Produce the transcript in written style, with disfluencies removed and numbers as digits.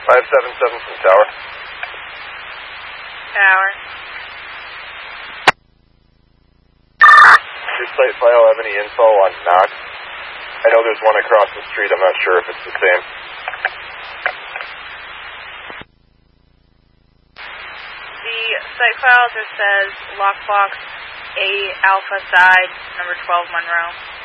577 from Tower. Tower. Does your site file have any info on Knox? I know there's one across the street. I'm not sure if it's the same. The site file just says lockbox A Alpha side, number 12 Monroe.